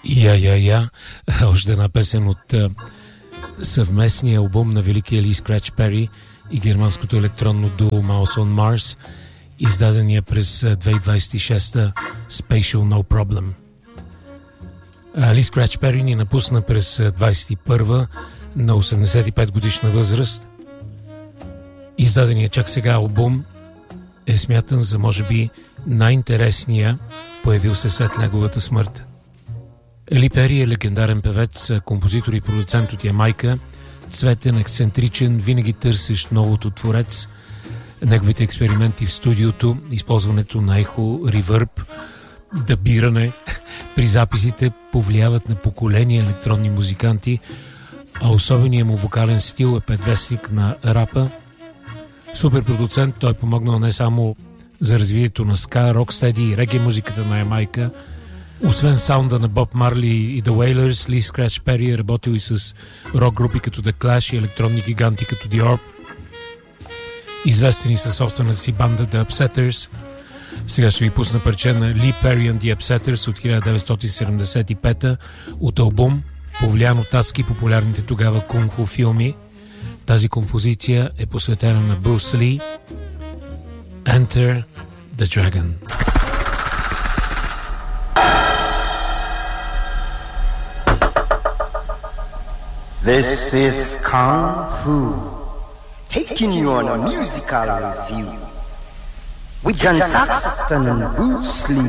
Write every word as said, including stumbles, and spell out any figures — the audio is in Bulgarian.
Я, я, я. Още една песен от uh, съвместния албум на великия Ли Скрач Пери и германското електронно дуо Mouse on Mars, издадения през две хиляди двадесет и шеста Spatial No Problem. Ли Скрач Пери ни напусна през двадесет и първа на осемдесет и пет годишна възраст. Издадения чак сега албум е смятан за може би най-интересния, появил се след неговата смърт. Ли Пери е легендарен певец, композитор и продуцент от Ямайка, цветен, ексцентричен, винаги търсещ новото творец. Неговите експерименти в студиото, използването на ехо, ревърб, дъбиране при записите повлияват на поколения електронни музиканти, а особеният му вокален стил е предвестник на рапа. Супер продуцент, той е помогнал не само за развитието на ска, рокстеди и реге музиката на Ямайка. Освен саунда на Боб Марли и The Wailers, Ли Скрач Пери е работил и с рок групи като The Clash и електронни гиганти като The Orb. Известени със собствената си банда The Upsetters. Сега ще ви пусна парче на Ли Пери and The Upsetters от хиляда деветстотин седемдесет и пета от албум, повлиян от адски популярните тогава кунг-фу филми. Тази композиция е посветена на Брус Ли. Enter the Dragon. This is Kung Fu, taking you on a musical review with John Saxon and Bruce Lee.